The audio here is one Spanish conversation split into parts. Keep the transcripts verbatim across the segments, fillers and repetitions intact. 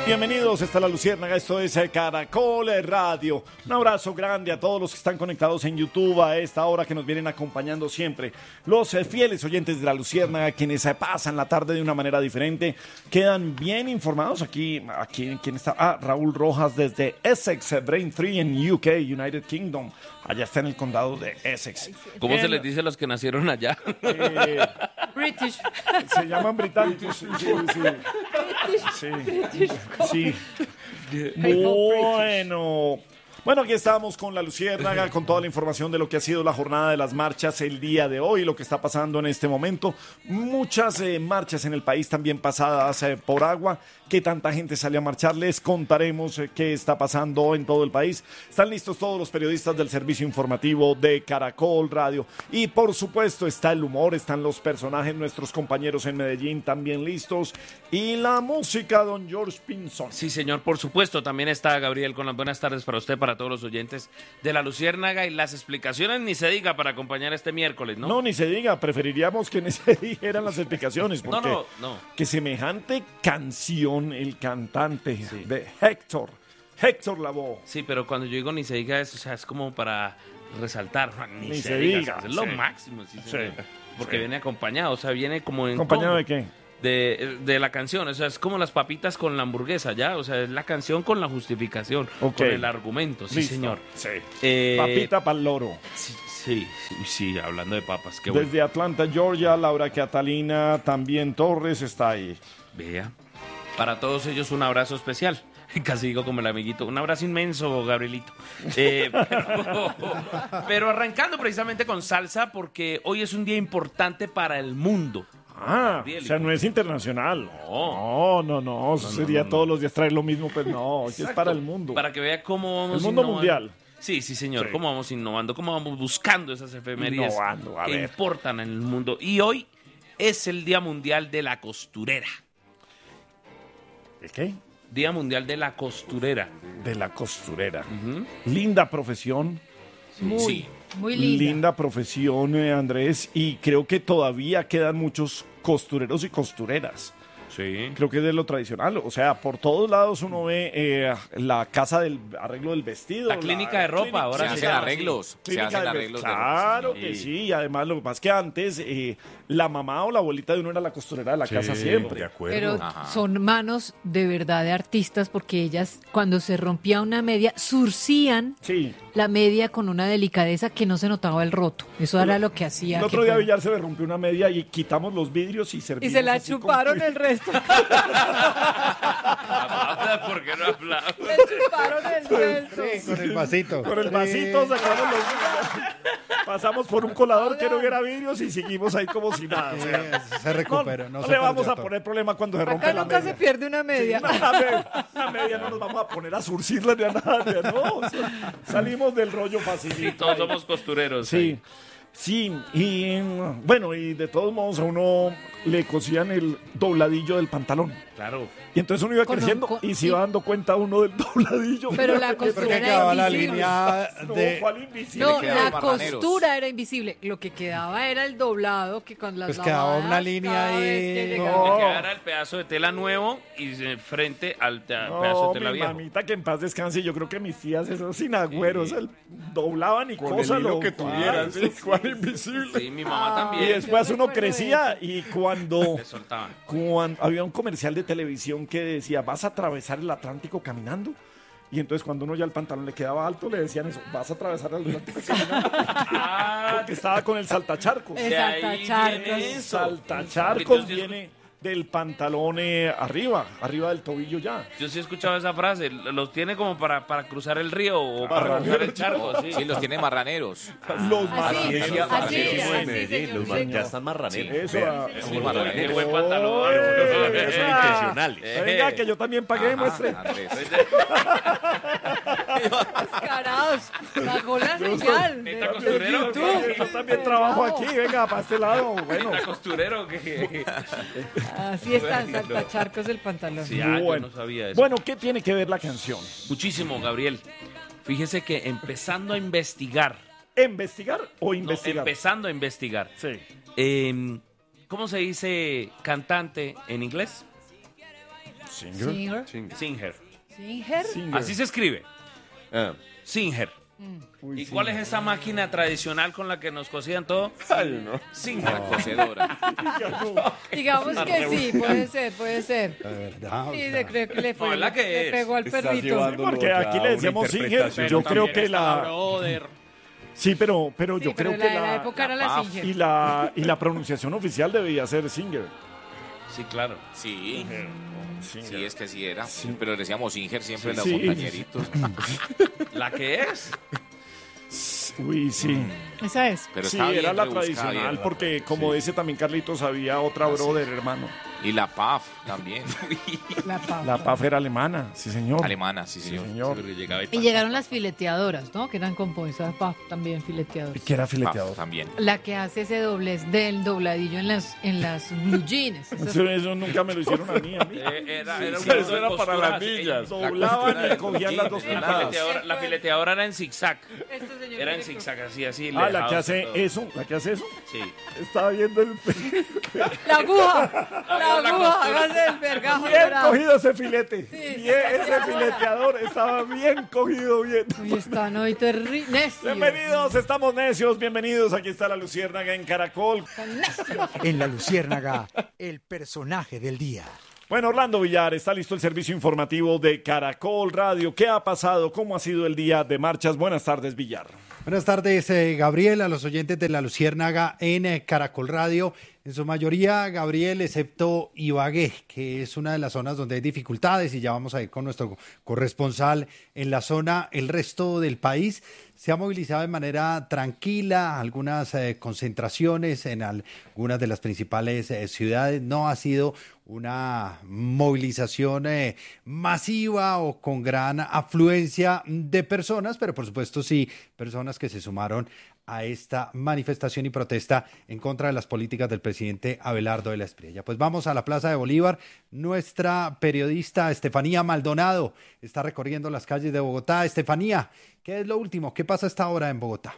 Bienvenidos, está La Luciérnaga, esto es Caracol Radio. Un abrazo grande a todos los que están conectados en YouTube a esta hora, que nos vienen acompañando siempre. Los eh, fieles oyentes de La Luciérnaga, quienes eh, pasan la tarde de una manera diferente, quedan bien informados. Aquí, aquí ¿quién está? Ah, Raúl Rojas desde Essex, Braintree en U K, United Kingdom. Allá está en el condado de Essex. ¿Cómo Bien, se les dice a los que nacieron allá? Eh, British. Se llaman británicos. Sí, sí. Sí. Sí. Bueno. Bueno, aquí estamos con La Luciérnaga, con toda la información de lo que ha sido la jornada de las marchas el día de hoy, lo que está pasando en este momento. Muchas eh, marchas en el país también pasadas eh, por agua. ¿Qué tanta gente sale a marchar? Les contaremos eh, qué está pasando en todo el país. Están listos todos los periodistas del servicio informativo de Caracol Radio. Y por supuesto está el humor, están los personajes, nuestros compañeros en Medellín también listos. Y la música, don George Pinzón. Sí, señor, por supuesto. También está Gabriel con las buenas tardes para usted, para todos los oyentes de La Luciérnaga, y las explicaciones ni se diga para acompañar este miércoles, ¿no? No, ni se diga. Preferiríamos que ni se dijeran las explicaciones. No, Porque no, no. que semejante canción, el cantante Sí. de Héctor, Héctor Lavoe. Sí, pero cuando yo digo ni se diga eso, o sea, es como para resaltar. Ni, Ni se, se diga, diga, o sea, es lo sí. máximo, sí, Sí, señor. Porque sí. viene acompañado, o sea, viene como en... ¿Acompañado combo de qué? De, de la canción, o sea, es como las papitas con la hamburguesa, ¿ya? O sea, es la canción con la justificación, Ok. con el argumento, sí, Listo. señor. Sí. Eh, Papita pa'l loro. Sí, sí, sí, sí, hablando de papas, qué bueno. Desde Atlanta, Georgia, Laura Catalina, también Torres está ahí. Vea. Para todos ellos un abrazo especial. Casi digo como el amiguito. Un abrazo inmenso, Gabrielito. Eh, pero, pero arrancando precisamente con salsa, porque hoy es un día importante para el mundo. Ah, Gabriel, o sea, no es internacional. No. No, no, no. Eso sería no, no. todos los días traer lo mismo, pues no. Hoy es Exacto. para el mundo. Para que vea cómo vamos El mundo innovando. mundial. Sí, sí, señor. Sí. Cómo vamos innovando, cómo vamos buscando esas efemerías Innovando, a que ver. importan en el mundo. Y hoy es el Día Mundial de la Costurera. ¿De qué? Día Mundial de la Costurera. De la costurera. Ujú. Linda profesión. Muy, Sí. muy linda. Linda profesión, eh, Andrés. Y creo que todavía quedan muchos costureros y costureras. Sí. Creo que es de lo tradicional. O sea, por todos lados uno ve eh, la casa del arreglo del vestido. La clínica de ropa, clínica- ahora Se se hacen llama arreglos, se Clínica hacen del- arreglos de ropa. Claro sí. que sí, y además lo que pasa es que antes eh, la mamá o la abuelita de uno era la costurera de la casa siempre. de acuerdo. Pero Ajá. son manos de verdad de artistas, porque ellas, cuando se rompía una media, surcían Sí. la media con una delicadeza que no se notaba el roto. Eso era lo que hacía. El otro que día fue- Villar se le rompió una media y quitamos los vidrios y servimos. Y se la así con chuparon cuidado. el resto. ¿Por qué no aplaudo? Le chuparon el resto. Sí, con el vasito. Con el vasito sacamos los pasamos por un colador que no hubiera vidrios y seguimos ahí como si nada. O sea, Sí, se recupera. no, No, no se le vamos perdió a todo. poner problema cuando se rompe Acá la nunca media. se pierde una media. Una media, una media no nos vamos a poner a surcirla ni a nada, ni a- no. O sea, salimos del rollo Sí, facilito. todos somos costureros. Sí, ahí. sí, y mm, bueno, y de todos modos a uno le cosían el dobladillo del pantalón. Claro. Y entonces uno iba Con un- creciendo con- y se iba dando cuenta uno del dobladillo. Pero la Porque costura quedaba era la invisible. línea No, de... ¿cuál invisible? No, quedaban la marraneros. costura era invisible. Lo que quedaba era el doblado, que con las Pues quedaba lavadas, una línea cada ahí. vez que No. llegaba- Que quedara el pedazo de tela nuevo y eh, frente al te- pedazo No, de tela mi viejo. mamita que en paz descanse, yo creo que mis tías esos sin agüeros, el- doblaban y Con cosas el hilo lo que tuvieran, sí, sí. cuál invisible. Sí, mi mamá Ah. Y también. después Yo uno recuerdo crecía eso. y cuando, Le soltaban. cuando había un comercial de televisión que decía, vas a atravesar el Atlántico caminando. Y entonces cuando uno ya el pantalón le quedaba alto, le decían eso, vas a atravesar el Atlántico caminando. Ah, Porque estaba con el saltacharcos. Eh, de ahí saltacharcos. viene eso. Saltacharcos Entonces, viene del pantalón eh, arriba, arriba del tobillo ya. Yo sí he escuchado esa frase. Los tiene como para, para cruzar el río o Para para cruzar el cruzar el charco. Sí. Sí, los tiene marraneros. Los Así, marraneros. sí, así, sí, así, en Medellín, señor, los señor. ya están marraneros. Eso, Vean, ah, es muy muy Qué marraneros. buen pantalón. Oye, Son intencionales. Eh. Venga, que yo también pagué, Ajá, muestre. Andrés. Descarados. Pagó la señal. de- Neta de costurero. YouTube. Yo también trabajo aquí, venga, para este lado. Bueno, ¿Está costurero? que Así está, saltacharcos el pantalón. Sí, ah, yo bueno. no sabía eso. Bueno, ¿qué tiene que ver la canción? Muchísimo, Gabriel. Fíjese que empezando a investigar. ¿Investigar o no, investigar? empezando a investigar. Sí. eh, ¿Cómo se dice cantante en inglés? Singer. Singer. Singer. Singer. Así se escribe. Ah. Singer. Uy, ¿Y sí. cuál es esa máquina tradicional con la que nos cosían todo? Ay, no. Singer. Cocedora. Digamos que sí, puede ser, puede ser. La verdad. o Sí, sea, de- creo que le fue. No, es la que le es. pegó al Estás perrito. llevando- Porque aquí le decíamos Singer, yo creo que la... Sí, pero, pero Sí, yo pero creo la, que la la... época era la Paf. Singer. Y la, y la pronunciación oficial debía ser Singer. Sí, claro. Sí, Singer. sí, es que sí era. Pero le decíamos Singer siempre en los Sí. montañeritos. ¿La que es? Uy, sí. Esa es. Pero Sí, estaba bien era la rebuscada, tradicional, bien. porque como dice también Carlitos, había otra brother, hermano. Y la P A F también. La papa. La P A F era alemana, sí señor. Alemana, sí, Sí, señor. señor. Porque llegaba y Y llegaron las fileteadoras, ¿no? Que eran compuestas P A F también fileteadoras. ¿Y qué era P A F fileteador? también. La que hace ese doblez del dobladillo en las en las blue jeans. Esas- Eso, eso nunca me lo hicieron a mí, a mí. Eh, era, era un Sí, nudo eso de era para costuras, las ella- niñas. La Doblaban costura y de cogían las dos jeans, La ¿verdad? puntadas. fileteadora, la fileteadora era en zigzag. Este señor Era en directo. zigzag, así, así. Ah, la lejados que y hace todo. eso, la que hace eso. Sí. Estaba viendo el... La aguja. La la aguja. costura. Hágase el vergajo. Bien dorado. cogido ese filete. Sí, Bien, ese fileteador estaba bien cogido, bien. Uy, están hoy terribles. Bienvenidos, estamos necios, bienvenidos. Aquí está la Luciérnaga en Caracol. En La Luciérnaga, el personaje del día. Bueno, Orlando Villar, está listo el servicio informativo de Caracol Radio. ¿Qué ha pasado? ¿Cómo ha sido el día de marchas? Buenas tardes, Villar. Buenas tardes, eh, Gabriel, a los oyentes de La Luciérnaga en eh, Caracol Radio. En su mayoría, Gabriel, excepto Ibagué, que es una de las zonas donde hay dificultades, y ya vamos a ir con nuestro corresponsal en la zona. El resto del país se ha movilizado de manera tranquila, algunas eh, concentraciones en algunas de las principales eh, ciudades. No ha sido una movilización eh, masiva o con gran afluencia de personas, pero por supuesto sí, personas que se sumaron a esta manifestación y protesta en contra de las políticas del presidente Abelardo de la Espriella. Pues vamos a la Plaza de Bolívar. Nuestra periodista Estefanía Maldonado está recorriendo las calles de Bogotá. Estefanía, ¿qué es lo último? ¿Qué pasa a esta hora en Bogotá?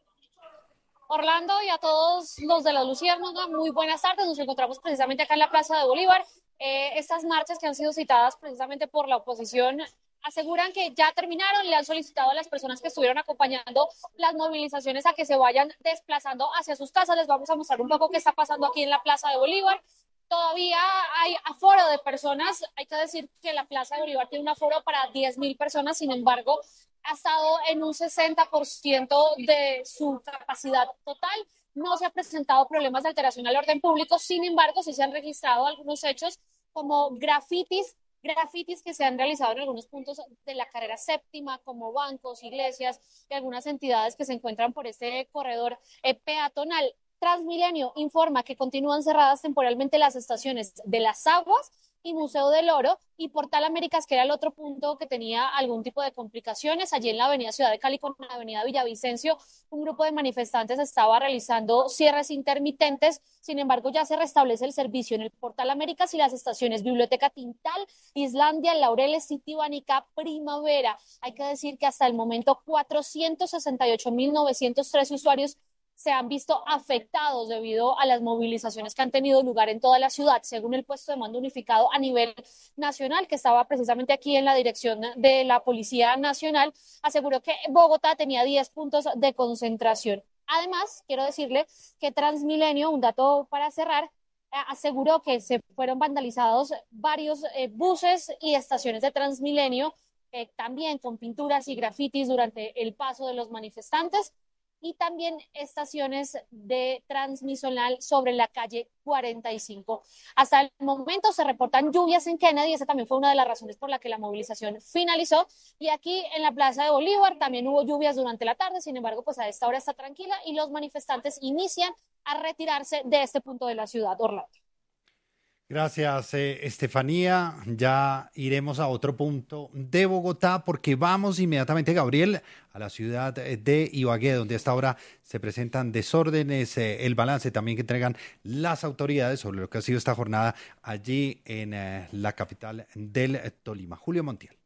Orlando y a todos los de la Luciérnaga, muy buenas tardes. Nos encontramos precisamente acá en la Plaza de Bolívar. Eh, estas marchas que han sido citadas precisamente por la oposición aseguran que ya terminaron. Le han solicitado a las personas que estuvieron acompañando las movilizaciones a que se vayan desplazando hacia sus casas. Les vamos a mostrar un poco qué está pasando aquí en la Plaza de Bolívar. Todavía hay aforo de personas. Hay que decir que la Plaza de Bolívar tiene un aforo para diez mil personas. Sin embargo, ha estado en un sesenta por ciento de su capacidad total. No se han presentado problemas de alteración al orden público. Sin embargo, sí se han registrado algunos hechos como grafitis, grafitis que se han realizado en algunos puntos de la carrera séptima, como bancos, iglesias y algunas entidades que se encuentran por este corredor eh, peatonal. Transmilenio informa que continúan cerradas temporalmente las estaciones de Las Aguas y Museo del Oro, y Portal Américas, que era el otro punto que tenía algún tipo de complicaciones. Allí en la avenida Ciudad de Cali con la avenida Villavicencio, un grupo de manifestantes estaba realizando cierres intermitentes. Sin embargo, ya se restablece el servicio en el Portal Américas y las estaciones Biblioteca Tintal, Islandia, Laureles, Citibánica, Primavera. Hay que decir que hasta el momento cuatrocientos sesenta y ocho mil novecientos tres usuarios se han visto afectados debido a las movilizaciones que han tenido lugar en toda la ciudad, según el puesto de mando unificado a nivel nacional, que estaba precisamente aquí en la dirección de la Policía Nacional. Aseguró que Bogotá tenía diez puntos de concentración. Además, quiero decirle que Transmilenio, un dato para cerrar, aseguró que se fueron vandalizados varios eh, buses y estaciones de Transmilenio, eh, también con pinturas y grafitis durante el paso de los manifestantes, y también estaciones de transmisional sobre la calle cuarenta y cinco. Hasta el momento se reportan lluvias en Kennedy. Esa también fue una de las razones por la que la movilización finalizó. Y aquí en la Plaza de Bolívar también hubo lluvias durante la tarde. Sin embargo, pues a esta hora está tranquila y los manifestantes inician a retirarse de este punto de la ciudad, Orlando. Gracias, eh, Estefanía. Ya iremos a otro punto de Bogotá porque vamos inmediatamente, Gabriel, a la ciudad de Ibagué, donde a esta hora se presentan desórdenes, eh, el balance también que entregan las autoridades sobre lo que ha sido esta jornada allí en eh, la capital del Tolima. Julio Montiel.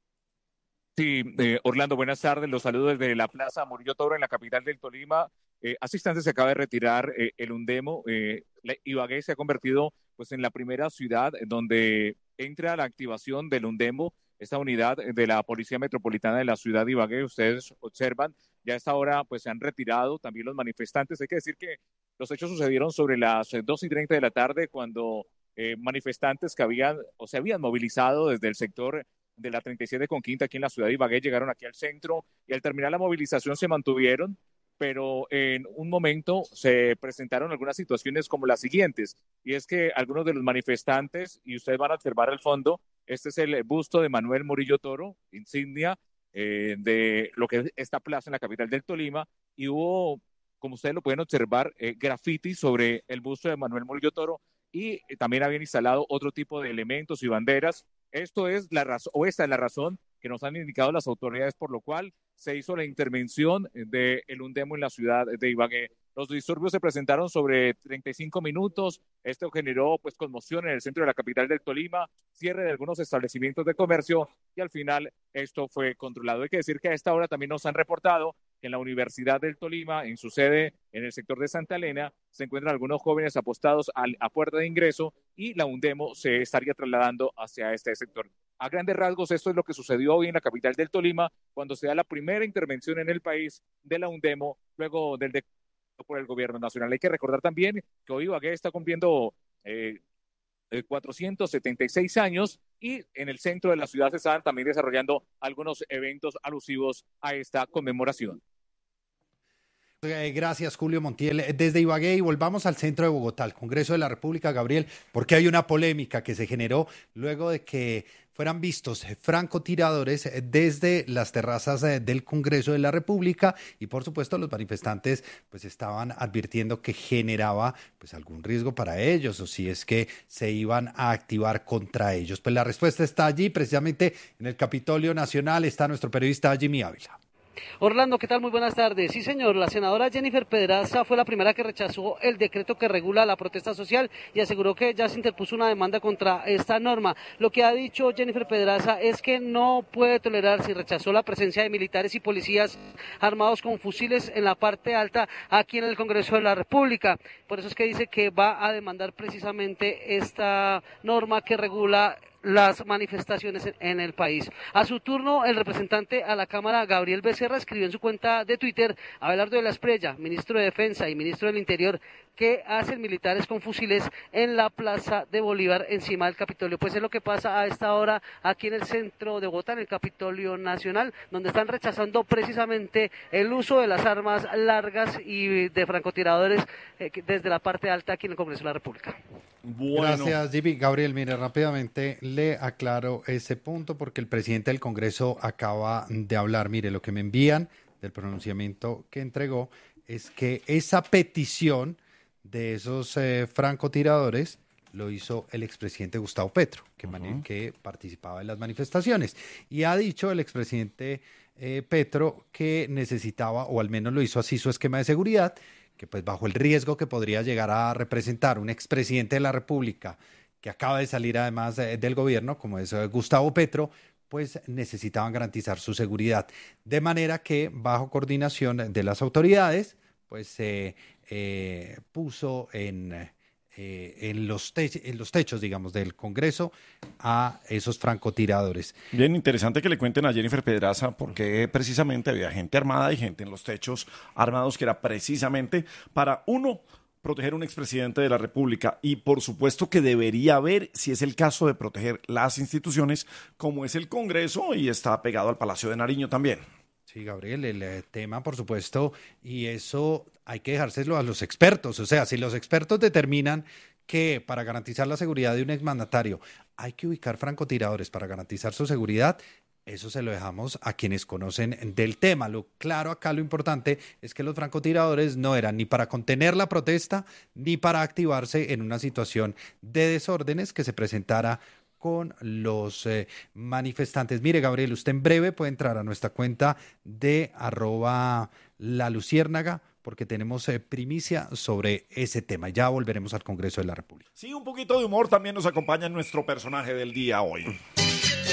Sí, eh, Orlando, buenas tardes. Los saludo desde la Plaza Murillo Toro en la capital del Tolima. Eh, hace instantes se acaba de retirar eh, el Undemo. Eh, la, Ibagué se ha convertido pues en la primera ciudad donde entra la activación del Undemo, esta unidad de la Policía Metropolitana de la ciudad de Ibagué. Ustedes observan, ya a esta hora pues se han retirado también los manifestantes. Hay que decir que los hechos sucedieron sobre las dos y treinta de la tarde cuando eh, manifestantes que habían o se habían movilizado desde el sector de la treinta y siete con Quinta aquí en la ciudad de Ibagué llegaron aquí al centro y al terminar la movilización se mantuvieron, pero en un momento se presentaron algunas situaciones como las siguientes, y es que algunos de los manifestantes, y ustedes van a observar al fondo, este es el busto de Manuel Murillo Toro, insignia eh, de lo que es esta plaza en la capital del Tolima, y hubo, como ustedes lo pueden observar, eh, grafitis sobre el busto de Manuel Murillo Toro, y eh, también habían instalado otro tipo de elementos y banderas. Esto es la razón, o esta es la razón que nos han indicado las autoridades, por lo cual se hizo la intervención del Undemo en la ciudad de Ibagué. Los disturbios se presentaron sobre treinta y cinco minutos. Esto generó pues conmoción en el centro de la capital del Tolima, cierre de algunos establecimientos de comercio y al final esto fue controlado. Hay que decir que a esta hora también nos han reportado que en la Universidad del Tolima, en su sede en el sector de Santa Elena, se encuentran algunos jóvenes apostados al, a puerta de ingreso y la Undemo se estaría trasladando hacia este sector. A grandes rasgos, esto es lo que sucedió hoy en la capital del Tolima, cuando se da la primera intervención en el país de la Undemo, luego del decreto por el gobierno nacional. Hay que recordar también que hoy Ibagué está cumpliendo eh, cuatrocientos setenta y seis años y en el centro de la ciudad se están también desarrollando algunos eventos alusivos a esta conmemoración. Gracias, Julio Montiel. Desde Ibagué y volvamos al centro de Bogotá, al Congreso de la República, Gabriel, porque hay una polémica que se generó luego de que fueran vistos francotiradores desde las terrazas del Congreso de la República y, por supuesto, los manifestantes pues estaban advirtiendo que generaba pues algún riesgo para ellos o si es que se iban a activar contra ellos. Pues la respuesta está allí, precisamente en el Capitolio Nacional está nuestro periodista Jimmy Ávila. Orlando, ¿qué tal? Muy buenas tardes. Sí, señor, la senadora Jennifer Pedraza fue la primera que rechazó el decreto que regula la protesta social y aseguró que ya se interpuso una demanda contra esta norma. Lo que ha dicho Jennifer Pedraza es que no puede tolerarse y rechazó la presencia de militares y policías armados con fusiles en la parte alta aquí en el Congreso de la República. Por eso es que dice que va a demandar precisamente esta norma que regula las manifestaciones en el país. A su turno, el representante a la Cámara, Gabriel Becerra, escribió en su cuenta de Twitter: Abelardo de la Espriella, ministro de Defensa y ministro del Interior, ¿qué hacen militares con fusiles en la Plaza de Bolívar encima del Capitolio? Pues es lo que pasa a esta hora aquí en el centro de Bogotá, en el Capitolio Nacional, donde están rechazando precisamente el uso de las armas largas y de francotiradores eh, desde la parte alta aquí en el Congreso de la República. Bueno. Gracias, Jimmy. Gabriel, mire, rápidamente le aclaro ese punto porque el presidente del Congreso acaba de hablar. Mire, lo que me envían del pronunciamiento que entregó es que esa petición de esos eh, francotiradores lo hizo el expresidente Gustavo Petro, que, uh-huh. que participaba en las manifestaciones. Y ha dicho el expresidente eh, Petro que necesitaba, o al menos lo hizo así, su esquema de seguridad, que pues bajo el riesgo que podría llegar a representar un expresidente de la República que acaba de salir además eh, del gobierno, como es eh, Gustavo Petro, pues necesitaban garantizar su seguridad. De manera que bajo coordinación de las autoridades, pues se eh, eh, puso en... Eh, en, los te- en los techos, digamos, del Congreso a esos francotiradores. Bien interesante que le cuenten a Jennifer Pedraza porque precisamente había gente armada y gente en los techos armados que era precisamente para, uno, proteger a un expresidente de la República y por supuesto que debería haber, si es el caso, de proteger las instituciones como es el Congreso y está pegado al Palacio de Nariño también. Sí, Gabriel, el eh, tema, por supuesto, y eso hay que dejárselo a los expertos. O sea, si los expertos determinan que para garantizar la seguridad de un exmandatario hay que ubicar francotiradores para garantizar su seguridad, eso se lo dejamos a quienes conocen del tema. Lo claro acá, lo importante es que los francotiradores no eran ni para contener la protesta ni para activarse en una situación de desórdenes que se presentara con los eh, manifestantes. Mire, Gabriel, usted en breve puede entrar a nuestra cuenta de arroba la luciérnaga porque tenemos eh, primicia sobre ese tema. Ya volveremos al Congreso de la República. Sí, un poquito de humor también nos acompaña en nuestro personaje del día hoy.